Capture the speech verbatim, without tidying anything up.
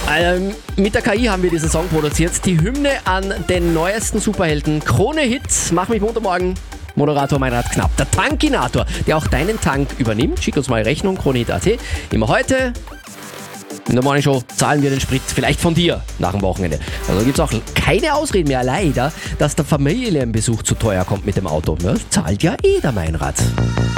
Ähm, mit der K I haben wir diesen Song produziert. Die Hymne an den neuesten Superhelden. Krone-Hit. Mach mich munter morgen. Moderator Meinrad Knapp. Der Tankinator, der auch deinen Tank übernimmt. Schick uns mal Rechnung, Kronehit punkt at. Immer heute in der Morning Show zahlen wir den Sprit vielleicht von dir nach dem Wochenende. Also gibt es auch keine Ausreden mehr, leider, dass der Familienbesuch zu teuer kommt mit dem Auto. Das zahlt ja eh der Meinrad.